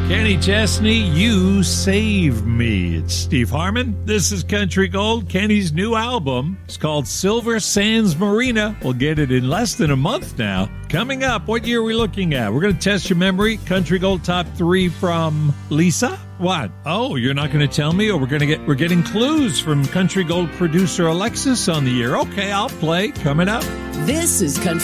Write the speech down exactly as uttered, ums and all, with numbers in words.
Kenny Chesney, You Save Me. It's Steve Harmon. This is Country Gold. Kenny's new album. It's called Silver Sands Marina. We'll get it in less than a month now. Coming up, what year are we looking at? We're going to test your memory. Country Gold top three from Lisa. What? Oh, you're not going to tell me? Or we're going to get we're getting clues from Country Gold producer Alexis on the year. Okay, I'll play. Coming up. This is Country